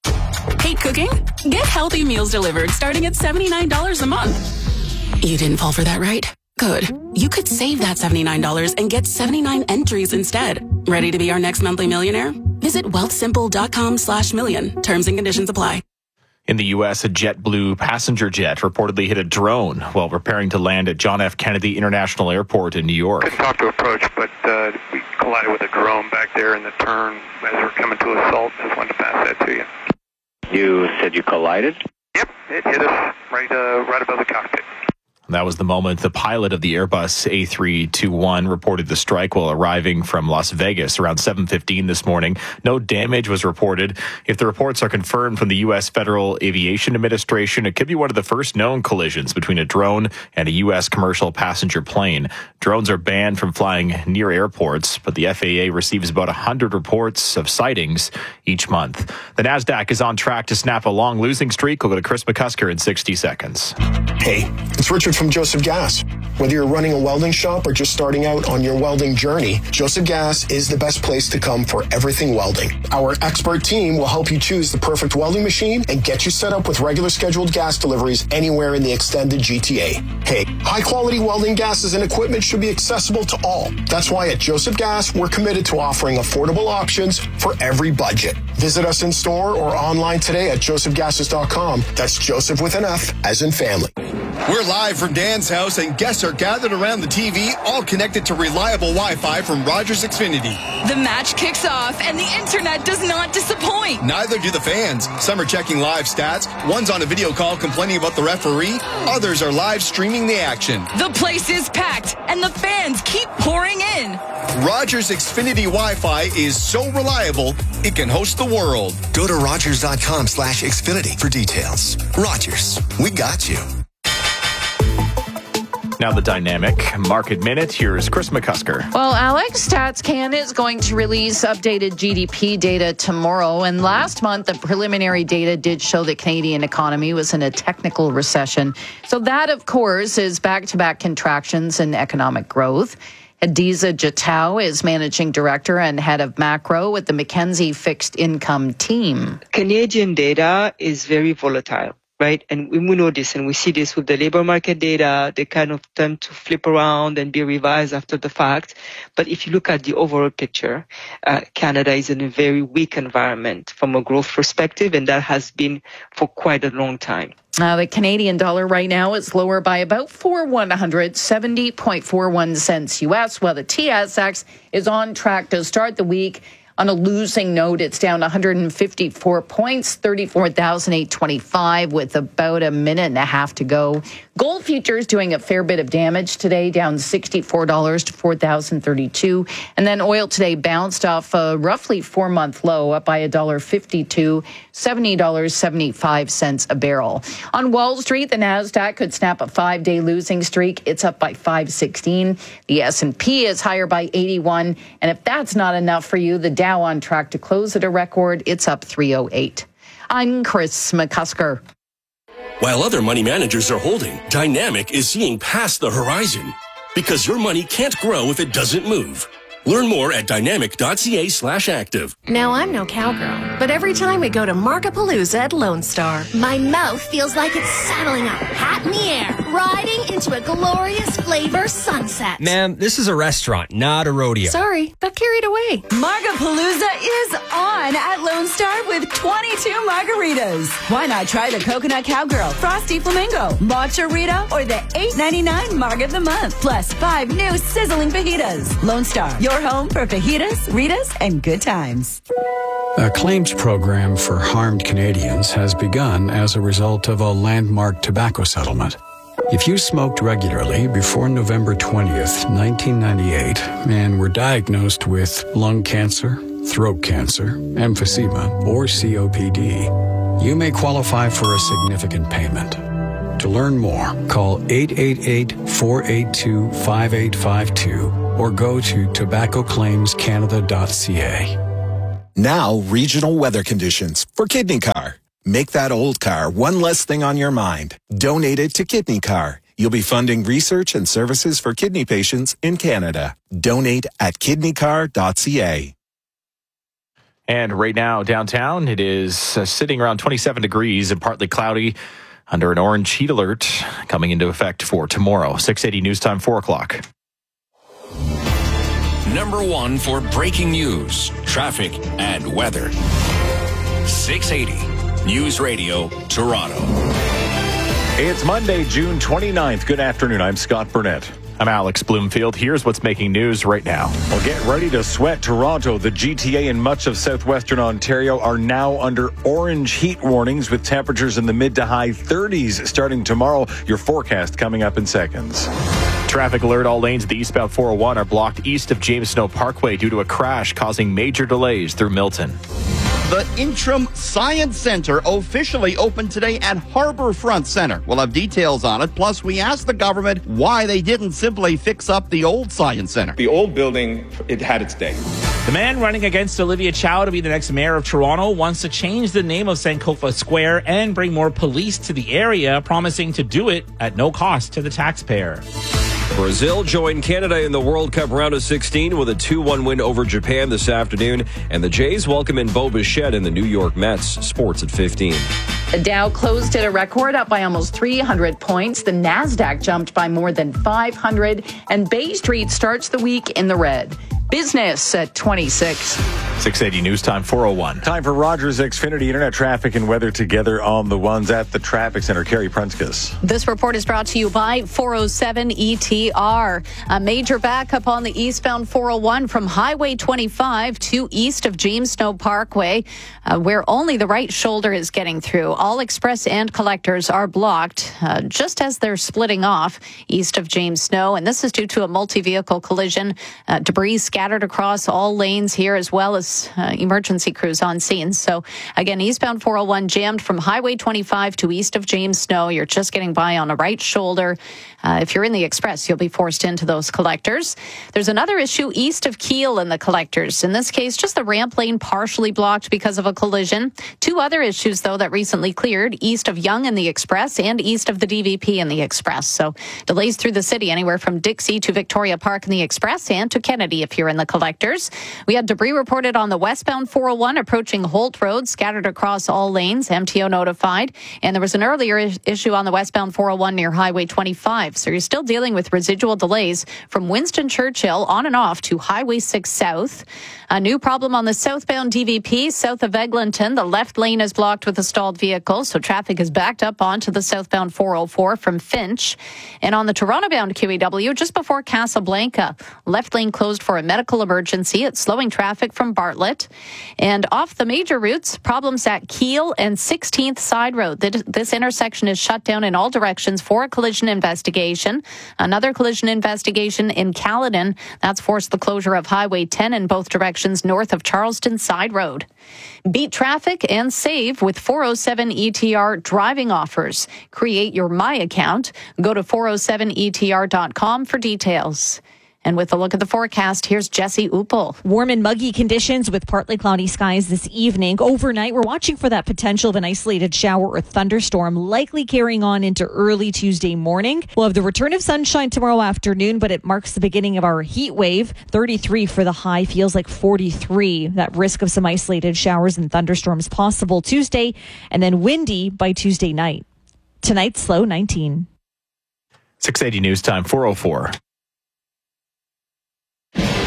Hate cooking? Get healthy meals delivered starting at seventy-nine dollars a month. You didn't fall for that, right? Good. You could save that seventy-nine dollars and get seventy-nine entries instead. Ready to be our next monthly millionaire? Visit wealthsimple.com slash million. Terms and conditions apply. In the U S, a JetBlue passenger jet reportedly hit a drone while preparing to land at John F. Kennedy International Airport in New York. Couldn't talk to approach, but uh, we collided with a drone back there in the turn as we're coming to assault. Just wanted to pass that to you. You said you collided? Yep, it hit us right, uh, right above the cockpit. That was the moment the pilot of the Airbus A three twenty-one reported the strike while arriving from Las Vegas around seven fifteen this morning. No damage was reported. If the reports are confirmed from the U S Federal Aviation Administration, it could be one of the first known collisions between a drone and a U S commercial passenger plane. Drones are banned from flying near airports, but the F A A receives about one hundred reports of sightings each month. The NASDAQ is on track to snap a long losing streak. We'll go to Chris McCusker in sixty seconds. Hey, it's Richard from Joseph Gas. Whether you're running a welding shop or just starting out on your welding journey, Joseph Gas is the best place to come for everything welding. Our expert team will help you choose the perfect welding machine and get you set up with regular scheduled gas deliveries anywhere in the extended G T A. Hey, high-quality welding gases and equipment should be accessible to all. That's why at Joseph Gas, we're committed to offering affordable options for every budget. Visit us in store or online today at joseph gases dot com. That's Joseph with an F, as in family. We're live from Dan's house, and guests are gathered around the T V, all connected to reliable Wi-Fi from Rogers Xfinity. The match kicks off, and the internet does not disappoint. Neither do the fans. Some are checking live stats. One's on a video call complaining about the referee. Others are live streaming the action. The place is packed, and the fans keep pouring in. Rogers Xfinity Wi-Fi is so reliable, it can host the world. Go to rogers.com slash Xfinity for details. Rogers, we got you. Now the Dynamic Market Minute. Here's Chris McCusker. Well, Alex, StatsCan is going to release updated G D P data tomorrow. And last month, the preliminary data did show the Canadian economy was in a technical recession. So that, of course, is back-to-back contractions in economic growth. Hadiza Jatau is managing director and head of macro with the Mackenzie Fixed Income team. Canadian data is very volatile. Right. And we know this, and we see this with the labor market data. They kind of tend to flip around and be revised after the fact. But if you look at the overall picture, uh, Canada is in a very weak environment from a growth perspective, and that has been for quite a long time. Uh, the Canadian dollar right now is lower by about four one hundred, seventy point four one cents U S, while the T S X is on track to start the week on a losing note. It's down one hundred fifty-four points, thirty-four thousand eight hundred twenty-five, with about a minute and a half to go. Gold futures doing a fair bit of damage today, down sixty-four dollars to four thousand thirty-two. And then oil today bounced off a roughly four-month low, up by one dollar fifty-two, seventy dollars and seventy-five cents a barrel. On Wall Street, the NASDAQ could snap a five-day losing streak. It's up by five sixteen. The S and P is higher by eighty-one. And if that's not enough for you, the Dow on track to close at a record. It's up three oh eight. I'm Chris McCusker. While other money managers are holding, Dynamic is seeing past the horizon. Because your money can't grow if it doesn't move. Learn more at dynamic.ca slash active. Now, I'm no cowgirl, but every time we go to Markapalooza at Lone Star, my mouth feels like it's saddling up, hat in the air, riding into a glorious flavor sunset. Ma'am, this is a restaurant, not a rodeo. Sorry, got carried away. Markapalooza is on at Lone Star with twenty-two margaritas. Why not try the Coconut Cowgirl, Frosty Flamingo, Matcha Rita, or the eight ninety-nine Marg of the Month, plus five new sizzling fajitas. Lone Star, your your home for fajitas, Ritas, and good times. A claims program for harmed Canadians has begun as a result of a landmark tobacco settlement. If you smoked regularly before November twentieth, nineteen ninety-eight, and were diagnosed with lung cancer, throat cancer, emphysema, or C O P D, you may qualify for a significant payment. To learn more, call eight eight eight, four eight two, five eight five two or go to tobacco claims canada dot c a. Now, regional weather conditions for Kidney Car. Make that old car one less thing on your mind. Donate it to Kidney Car. You'll be funding research and services for kidney patients in Canada. Donate at kidney car dot c a. And right now, downtown, it is uh, sitting around twenty-seven degrees and partly cloudy under an orange heat alert coming into effect for tomorrow. six eighty News Time, four o'clock. Number one for breaking news, traffic, and weather. six eighty News Radio, Toronto. It's Monday, June twenty-ninth. Good afternoon. I'm Scott Burnett. I'm Alex Bloomfield. Here's what's making news right now. Well, get ready to sweat. Toronto, the G T A, and much of southwestern Ontario are now under orange heat warnings with temperatures in the mid to high thirties starting tomorrow. Your forecast coming up in seconds. Traffic alert. All lanes of the eastbound four oh one are blocked east of James Snow Parkway due to a crash causing major delays through Milton. The Interim Science Center officially opened today at Harbourfront Center. We'll have details on it. Plus, we asked the government why they didn't simply fix up the old Science Center. The old building, it had its day. The man running against Olivia Chow to be the next mayor of Toronto wants to change the name of Sankofa Square and bring more police to the area, promising to do it at no cost to the taxpayer. Brazil joined Canada in the World Cup round of sixteen with a two one win over Japan this afternoon. And the Jays welcome in Bo Bichette in the New York Mets. Sports at fifteen. The Dow closed at a record, up by almost three hundred points. The NASDAQ jumped by more than five hundred. And Bay Street starts the week in the red. Business at twenty-six. six eighty News Time, four oh one. Time for Rogers Xfinity Internet traffic and weather together on the ones at the traffic center. Carrie Prunskis. This report is brought to you by four oh seven E T R. A major backup on the eastbound four oh one from Highway twenty-five to east of James Snow Parkway, uh, where only the right shoulder is getting through. All express and collectors are blocked uh, just as they're splitting off east of James Snow. And this is due to a multi-vehicle collision. Uh, debris scattered across all lanes here, as well as uh, emergency crews on scene. So again, eastbound four oh one jammed from Highway twenty-five to east of James Snow. You're just getting by on the right shoulder. Uh, if you're in the express, you'll be forced into those collectors. There's another issue east of Keele in the collectors. In this case, just the ramp lane partially blocked because of a collision. Two other issues, though, that recently cleared east of Yonge in the express and east of the D V P in the express. So delays through the city anywhere from Dixie to Victoria Park in the express and to Kennedy if you're in the collectors. We had debris reported on the westbound four oh one approaching Holt Road, scattered across all lanes. M T O notified. And there was an earlier issue on the westbound four oh one near Highway twenty-five. So you're still dealing with residual delays from Winston Churchill on and off to Highway six South. A new problem on the southbound D V P south of Eglinton. The left lane is blocked with a stalled vehicle, so traffic is backed up onto the southbound four oh four from Finch. And on the Toronto-bound Q E W, just before Casablanca, left lane closed for a medical emergency. It's slowing traffic from Bartlett. And off the major routes, problems at Keele and sixteenth Side Road. This intersection is shut down in all directions for a collision investigation. Another collision investigation in Caledon. That's forced the closure of Highway ten in both directions north of Charleston Side Road. Beat traffic and save with four oh seven E T R driving offers. Create your My account. Go to four oh seven E T R dot com for details. And with a look at the forecast, here's Jesse Uppel. Warm and muggy conditions with partly cloudy skies this evening. Overnight, we're watching for that potential of an isolated shower or thunderstorm, likely carrying on into early Tuesday morning. We'll have the return of sunshine tomorrow afternoon, but it marks the beginning of our heat wave. thirty-three for the high, feels like forty-three. That risk of some isolated showers and thunderstorms possible Tuesday, and then windy by Tuesday night. Tonight's low nineteen. six eighty News Time, four oh four.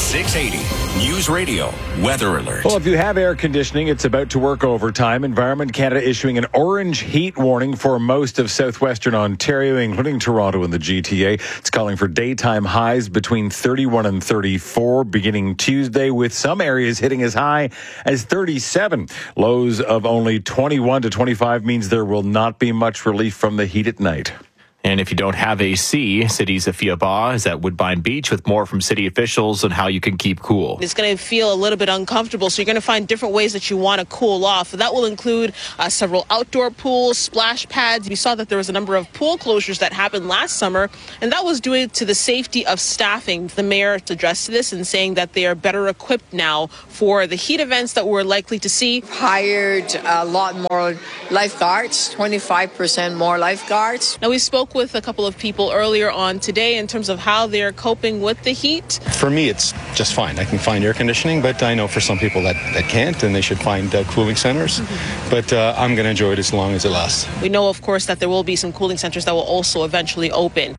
six eighty News Radio Weather Alert. Well, if you have air conditioning, it's about to work overtime. Environment Canada issuing an orange heat warning for most of southwestern Ontario, including Toronto and the G T A. It's calling for daytime highs between thirty-one and thirty-four beginning Tuesday, with some areas hitting as high as thirty-seven. Lows of only twenty-one to twenty-five means there will not be much relief from the heat at night. And if you don't have A C, City's Afia Ba is at Woodbine Beach with more from city officials on how you can keep cool. It's going to feel a little bit uncomfortable, so you're going to find different ways that you want to cool off. That will include uh, several outdoor pools, splash pads. We saw that there was a number of pool closures that happened last summer, and that was due to the safety of staffing. The mayor addressed this and saying that they are better equipped now for the heat events that we're likely to see. Hired a lot more lifeguards, twenty-five percent more lifeguards. Now, we spoke with a couple of people earlier on today in terms of how they're coping with the heat. For me, it's just fine. I can find air conditioning, but I know for some people that, that can't, and they should find uh, cooling centers. Mm-hmm. But uh, I'm going to enjoy it as long as it lasts. We know, of course, that there will be some cooling centers that will also eventually open.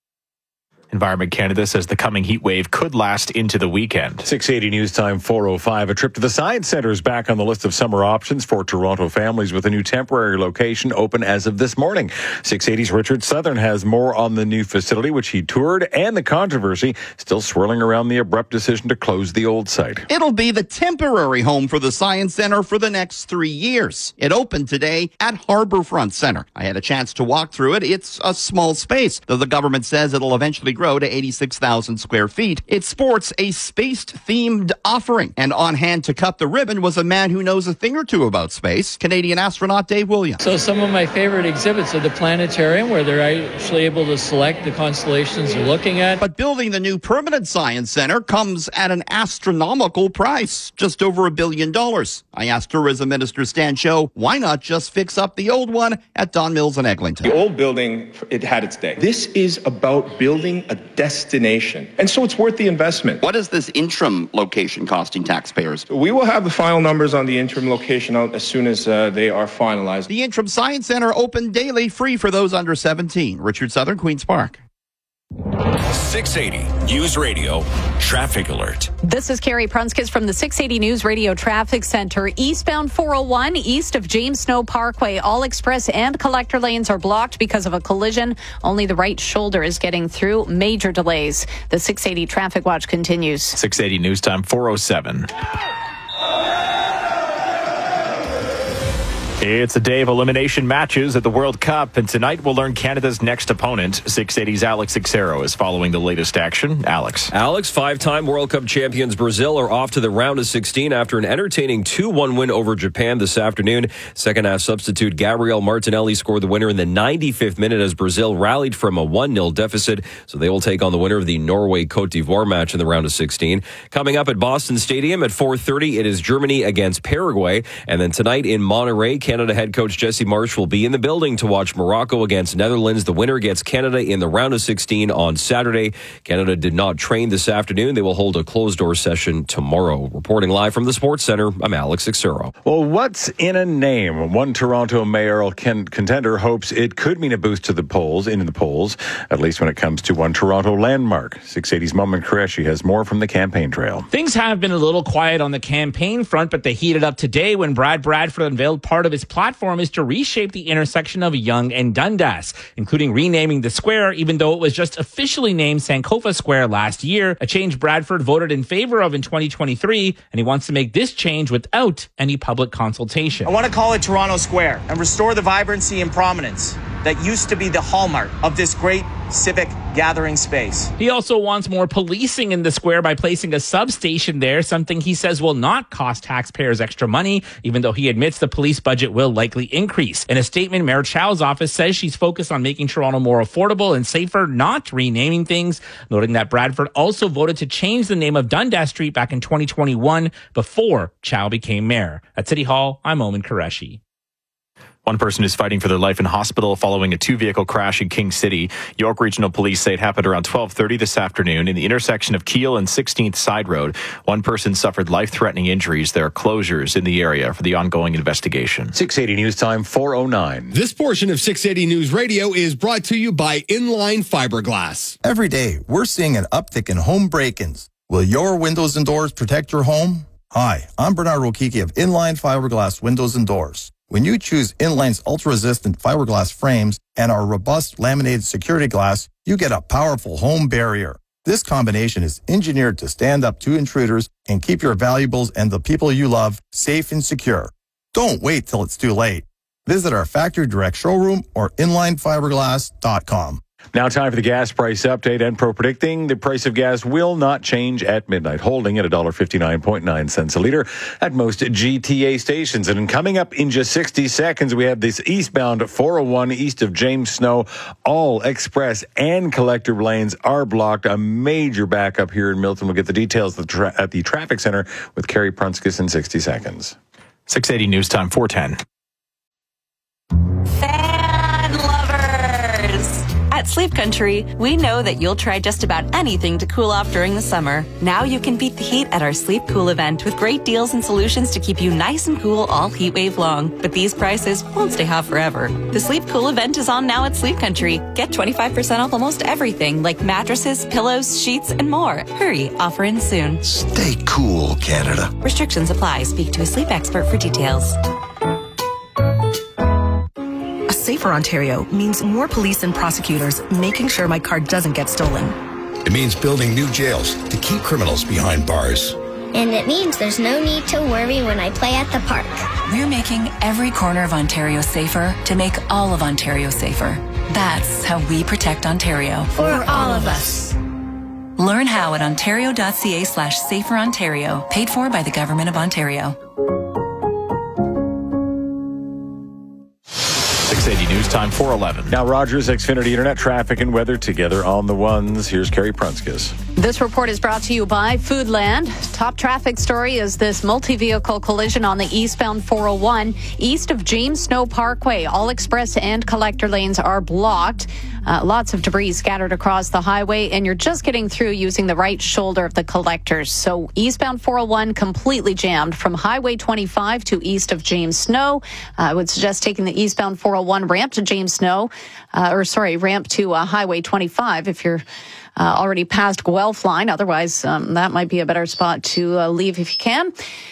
Environment Canada says the coming heat wave could last into the weekend. six eighty News Time four oh five. A trip to the Science Centre is back on the list of summer options for Toronto families, with a new temporary location open as of this morning. six eighty's Richard Southern has more on the new facility, which he toured, and the controversy still swirling around the abrupt decision to close the old site. It'll be the temporary home for the Science Centre for the next three years. It opened today at Harbourfront Centre. I had a chance to walk through it. It's a small space, though the government says it'll eventually grow to eighty-six thousand square feet. It sports a space-themed offering. And on hand to cut the ribbon was a man who knows a thing or two about space, Canadian astronaut Dave Williams. So some of my favorite exhibits are the planetarium, where they're actually able to select the constellations they're looking at. But building the new permanent Science Centre comes at an astronomical price, just over a billion dollars. I asked Tourism Minister Stan Cho, why not just fix up the old one at Don Mills and Eglinton? The old building, it had its day. This is about building a destination. And so it's worth the investment. What is this interim location costing taxpayers? We will have the final numbers on the interim location out as soon as uh, they are finalized. The interim Science Centre open daily, free for those under seventeen. Richard Southern, Queen's Park. six eighty News Radio Traffic Alert. This is Carrie Prunskis from the six eighty News Radio Traffic Center. Eastbound four oh one, east of James Snow Parkway, all express and collector lanes are blocked because of a collision. Only the right shoulder is getting through. Major delays. The six eighty Traffic Watch continues. six eighty News Time four oh seven. It's a day of elimination matches at the World Cup, and tonight we'll learn Canada's next opponent. six eighty's Alex Xero is following the latest action. Alex. Alex, five-time World Cup champions Brazil are off to the round of sixteen after an entertaining two one win over Japan this afternoon. Second-half substitute Gabriel Martinelli scored the winner in the ninety-fifth minute as Brazil rallied from a one nil deficit, so they will take on the winner of the Norway-Cote d'Ivoire match in the round of sixteen. Coming up at Boston Stadium at four thirty, it is Germany against Paraguay, and then tonight in Monterrey, Canada head coach Jesse Marsch will be in the building to watch Morocco against Netherlands. The winner gets Canada in the round of sixteen on Saturday. Canada did not train this afternoon. They will hold a closed-door session tomorrow. Reporting live from the Sports Center, I'm Alex Xero. Well, what's in a name? One Toronto mayoral contender hopes it could mean a boost to the polls, into the polls, at least when it comes to one Toronto landmark. six eighty's Momin Qureshi has more from the campaign trail. Things have been a little quiet on the campaign front, but they heated up today when Brad Bradford unveiled part of his platform is to reshape the intersection of Yonge and Dundas, including renaming the square, even though it was just officially named Sankofa Square last year, a change Bradford voted in favor of in twenty twenty-three, and he wants to make this change without any public consultation. I want to call it Toronto Square and restore the vibrancy and prominence that used to be the hallmark of this great civic gathering space. He also wants more policing in the square by placing a substation there, something he says will not cost taxpayers extra money, even though he admits the police budget will likely increase. In a statement, Mayor Chow's office says she's focused on making Toronto more affordable and safer, not renaming things, noting that Bradford also voted to change the name of Dundas Street back in twenty twenty-one before Chow became mayor. At City Hall, I'm Momin Qureshi. One person is fighting for their life in hospital following a two-vehicle crash in King City. York Regional Police say it happened around twelve thirty this afternoon in the intersection of Keele and sixteenth Side Road. One person suffered life-threatening injuries. There are closures in the area for the ongoing investigation. six eighty News Time four oh nine. This portion of six eighty News Radio is brought to you by Inline Fiberglass. Every day, we're seeing an uptick in home break-ins. Will your windows and doors protect your home? Hi, I'm Bernard Rokiki of Inline Fiberglass Windows and Doors. When you choose Inline's ultra-resistant fiberglass frames and our robust laminated security glass, you get a powerful home barrier. This combination is engineered to stand up to intruders and keep your valuables and the people you love safe and secure. Don't wait till it's too late. Visit our factory direct showroom or inline fiberglass dot com. Now time for the gas price update. Enpro predicting the price of gas will not change at midnight, holding at one dollar fifty-nine point nine cents a liter at most G T A stations. And coming up in just sixty seconds, we have this eastbound four oh one east of James Snow. All express and collector lanes are blocked. A major backup here in Milton. We'll get the details at the, tra- at the traffic center with Carrie Prunskis in sixty seconds. six eighty News Time, four ten. Fan lovers! At Sleep Country, we know that you'll try just about anything to cool off during the summer. Now you can beat the heat at our Sleep Cool event with great deals and solutions to keep you nice and cool all heat wave long. But these prices won't stay hot forever. The Sleep Cool event is on now at Sleep Country. Get twenty-five percent off almost everything like mattresses, pillows, sheets, and more. Hurry, offer ends soon. Stay cool, Canada. Restrictions apply. Speak to a sleep expert for details. Safer Ontario means more police and prosecutors making sure my car doesn't get stolen. It means building new jails to keep criminals behind bars. And it means there's no need to worry when I play at the park. We're making every corner of Ontario safer to make all of Ontario safer. That's how we protect Ontario. For all of us. Learn how at ontario.ca slash safer Ontario. Paid for by the Government of Ontario. six eighty News Time, four eleven. Now Rogers, Xfinity Internet, traffic and weather together on the ones. Here's Carrie Prunskis. This report is brought to you by Foodland. Top traffic story is this multi-vehicle collision on the eastbound four oh one east of James Snow Parkway. All express and collector lanes are blocked. Uh, lots of debris scattered across the highway, and you're just getting through using the right shoulder of the collectors. So eastbound four oh one completely jammed from Highway twenty-five to east of James Snow. Uh, I would suggest taking the eastbound four oh one ramp to James Snow, uh, or sorry, ramp to uh, Highway twenty-five if you're uh, already past Guelph line. Otherwise, um, that might be a better spot to uh, leave if you can.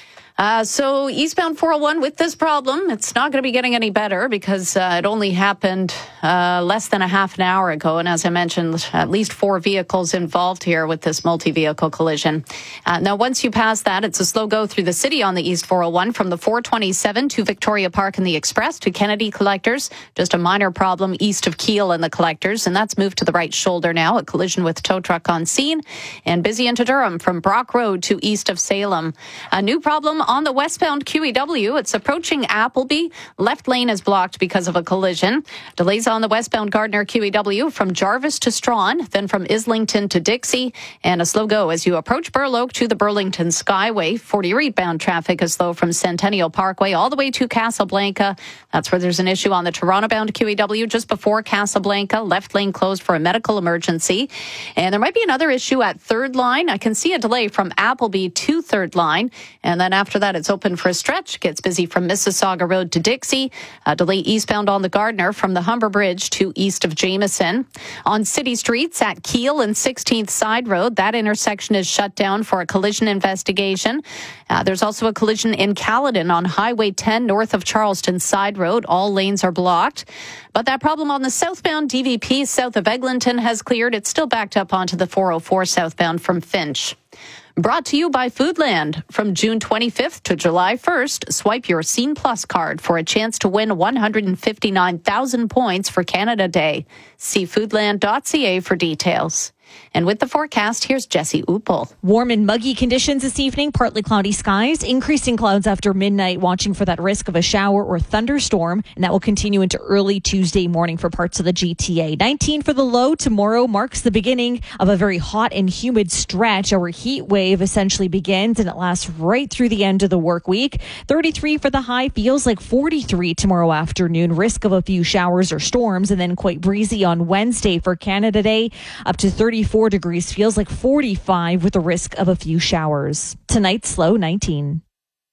Uh, so eastbound four oh one with this problem, it's not going to be getting any better because uh, it only happened uh, less than a half an hour ago. And as I mentioned, at least four vehicles involved here with this multi-vehicle collision. Uh, now, once you pass that, it's a slow go through the city on the East four oh one from the four twenty-seven to Victoria Park and the Express to Kennedy Collectors. Just a minor problem east of Keele and the Collectors, and that's moved to the right shoulder now. A collision with tow truck on scene. And busy into Durham from Brock Road to east of Salem. A new problem on the westbound Q E W. It's approaching Appleby. Left lane is blocked because of a collision. Delays on the westbound Gardner Q E W from Jarvis to Strawn, then from Islington to Dixie, and a slow go as you approach Burloak to the Burlington Skyway. forty eastbound traffic is slow from Centennial Parkway all the way to Casablanca. That's where there's an issue on the Toronto-bound Q E W just before Casablanca. Left lane closed for a medical emergency. And there might be another issue at Third Line. I can see a delay from Appleby to Third Line, and then after that it's open for a stretch. Gets busy from Mississauga Road to Dixie. A delay eastbound on the Gardner from the Humber Bridge to east of Jameson. On city streets at Keele and sixteenth Side Road, that intersection is shut down for a collision investigation. Uh, there's also a collision in Caledon on Highway ten north of Charleston Side Road. All lanes are blocked. But that problem on the southbound D V P south of Eglinton has cleared. It's still backed up onto the four oh four southbound from Finch. Brought to you by Foodland. From June twenty-fifth to July first, swipe your Scene Plus card for a chance to win one hundred fifty-nine thousand points for Canada Day. See foodland dot c a for details. And with the forecast, here's Jesse Uppel. Warm and muggy conditions this evening, partly cloudy skies, increasing clouds after midnight, watching for that risk of a shower or thunderstorm, and that will continue into early Tuesday morning for parts of the G T A. nineteen for the low tomorrow marks the beginning of a very hot and humid stretch. Our heat wave essentially begins, and it lasts right through the end of the work week. thirty-three for the high, feels like forty-three tomorrow afternoon. Risk of a few showers or storms, and then quite breezy on Wednesday for Canada Day, up to thirty-four degrees, feels like forty-five with the risk of a few showers. Tonight's low nineteen.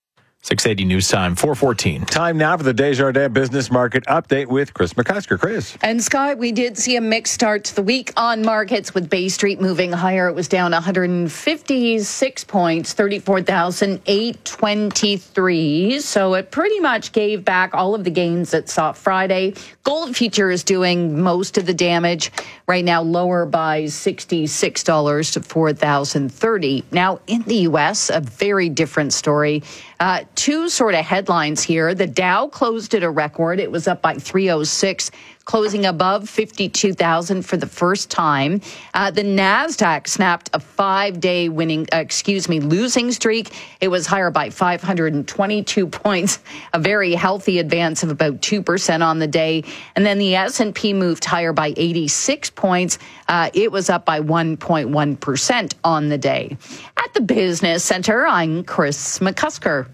six eighty News Time, four fourteen. Time now for the Desjardins Business Market Update with Chris McCusker. Chris. And Scott, we did see a mixed start to the week on markets with Bay Street moving higher. It was down one hundred fifty-six points, thirty-four thousand eight hundred twenty-three. So it pretty much gave back all of the gains it saw Friday. Gold futures doing most of the damage. Right now lower by sixty-six dollars to four thousand thirty. Now in the U S, a very different story. Uh, two sort of headlines here. The Dow closed at a record. It was up by three oh six, closing above fifty-two thousand for the first time. Uh, the NASDAQ snapped a five-day winning, uh, excuse me, losing streak. It was higher by five hundred twenty-two points, a very healthy advance of about two percent on the day. And then the S and P moved higher by eighty-six points. Uh, it was up by one point one percent on the day. At the Business Center, I'm Chris McCusker.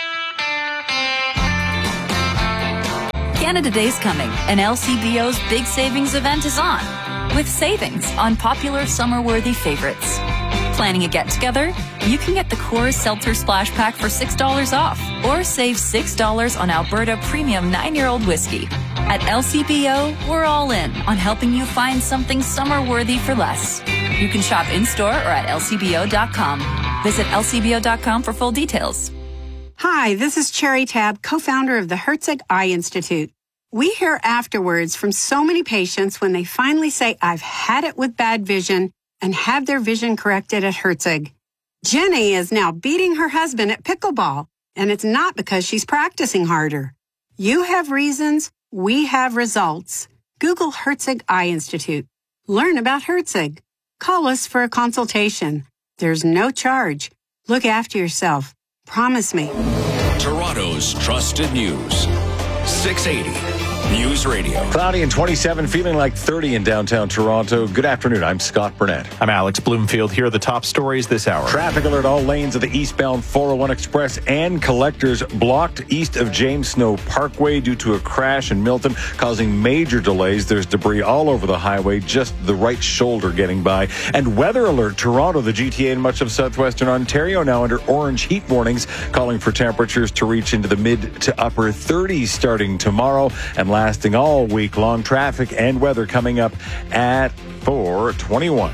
Canada Day's coming, and L C B O's big savings event is on, with savings on popular summer-worthy favorites. Planning a get-together? You can get the Coors Seltzer Splash Pack for six dollars off, or save six dollars on Alberta Premium nine-year-old whiskey. At L C B O, we're all in on helping you find something summer-worthy for less. You can shop in-store or at L C B O dot com. Visit L C B O dot com for full details. Hi, this is Cherry Tab, co-founder of the Herzig Eye Institute. We hear afterwards from so many patients when they finally say, I've had it with bad vision, and have their vision corrected at Herzig. Jenny is now beating her husband at pickleball, and it's not because she's practicing harder. You have reasons, we have results. Google Herzig Eye Institute. Learn about Herzig. Call us for a consultation. There's no charge. Look after yourself. Promise me. Toronto's trusted news. six eighty News Radio. Cloudy and twenty-seven, feeling like thirty in downtown Toronto. Good afternoon. I'm Scott Burnett. I'm Alex Bloomfield. Here are the top stories this hour. Traffic alert. All lanes of the eastbound four oh one Express and collectors blocked east of James Snow Parkway due to a crash in Milton, causing major delays. There's debris all over the highway, just the right shoulder getting by. And weather alert. Toronto, the G T A, and much of southwestern Ontario now under orange heat warnings, calling for temperatures to reach into the mid to upper thirties starting tomorrow and lasting all week long. Traffic and weather coming up at four twenty-one.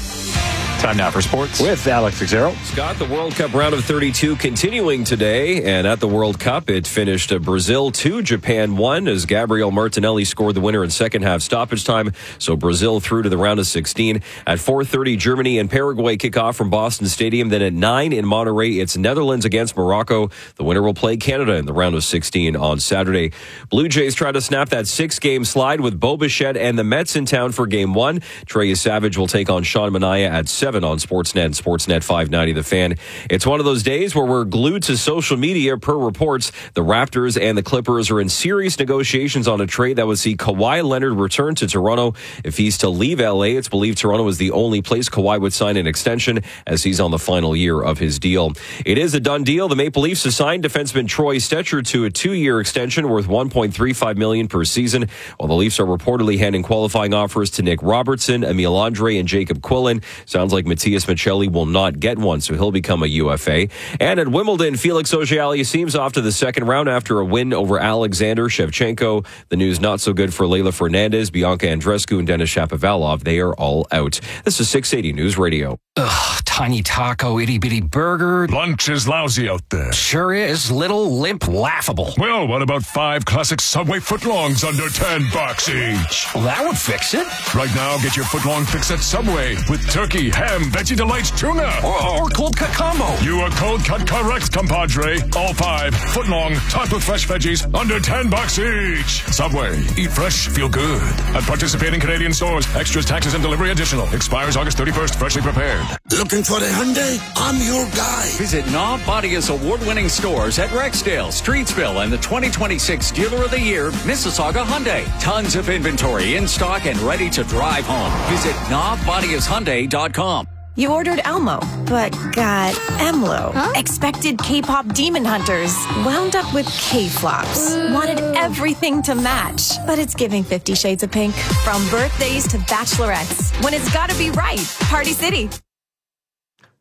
Time now for sports with Alex Xero. Scott, the World Cup round of thirty-two continuing today, and at the World Cup it finished Brazil two, Japan one, as Gabriel Martinelli scored the winner in second half stoppage time. So Brazil through to the round of sixteen. At four thirty, Germany and Paraguay kick off from Boston Stadium. Then at nine in Monterrey, it's Netherlands against Morocco. The winner will play Canada in the round of sixteen on Saturday. Blue Jays try to snap that six-game slide with Bo Bichette and the Mets in town for game one. Trey Savage will take on Sean Manaea at seven on Sportsnet and Sportsnet five ninety The Fan. It's one of those days where we're glued to social media. Per reports, the Raptors and the Clippers are in serious negotiations on a trade that would see Kawhi Leonard return to Toronto. If he's to leave L A, it's believed Toronto is the only place Kawhi would sign an extension, as he's on the final year of his deal. It is a done deal. The Maple Leafs assigned defenseman Troy Stecher to a two-year extension worth one point three five million dollars per season, while the Leafs are reportedly handing qualifying offers to Nick Robertson, Emil Andre, and Jacob Quillen. Sounds like Matthias Michelli will not get one, so he'll become a U F A. And at Wimbledon, Felix Auger-Aliassime's off to the second round after a win over Alexander Shevchenko. The news not so good for Leylah Fernandez, Bianca Andreescu, and Denis Shapovalov. They are all out. This is six eighty News Radio. Ugh, tiny taco, itty-bitty burger. Lunch is lousy out there. Sure is. Little, limp, laughable. Well, what about five classic Subway footlongs under ten bucks each? Well, that would fix it. Right now, get your footlong fix at Subway with turkey, ham, veggie delights, tuna. Or, or cold cut combo. You are cold cut correct, compadre. All five, footlong, topped with fresh veggies, under ten bucks each. Subway. Eat fresh, feel good. At participating Canadian stores, extras, taxes, and delivery additional. Expires August thirty-first, freshly prepared. Looking for a Hyundai? I'm your guy. Visit Knob Bodia's award-winning stores at Rexdale, Streetsville, and the twenty twenty-six Dealer of the Year, Mississauga Hyundai. Tons of inventory in stock and ready to drive home. Visit knob bodias hyundai dot com. You ordered Elmo, but got Emlo. Huh? Expected K-pop demon hunters, wound up with K-flops. Uh. Wanted everything to match, but it's giving Fifty Shades of Pink. From birthdays to bachelorettes, when it's gotta be right. Party City.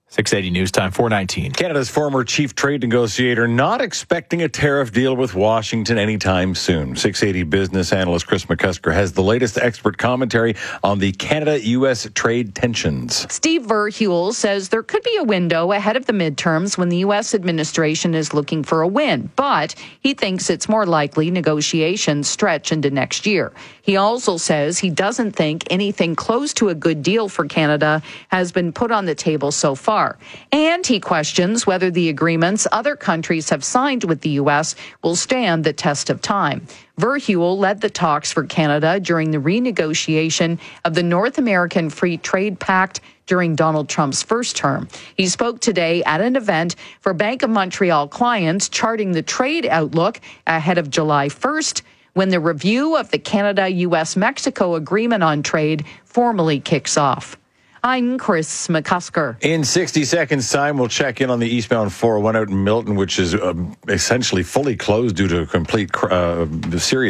six eighty News Time, four nineteen. Canada's former chief trade negotiator not expecting a tariff deal with Washington anytime soon. six eighty business analyst Chris McCusker has the latest expert commentary on the Canada-U S trade tensions. Steve Verheuel says there could be a window ahead of the midterms when the U S administration is looking for a win, but he thinks it's more likely negotiations stretch into next year. He also says he doesn't think anything close to a good deal for Canada has been put on the table so far. And he questions whether the agreements other countries have signed with the U S will stand the test of time. Verheuel led the talks for Canada during the renegotiation of the North American Free Trade Pact during Donald Trump's first term. He spoke today at an event for Bank of Montreal clients charting the trade outlook ahead of July first, when the review of the Canada-U S-Mexico Agreement on Trade formally kicks off. I'm Chris McCusker. In sixty seconds' time, we'll check in on the eastbound four oh one out in Milton, which is um, essentially fully closed due to a complete uh, serious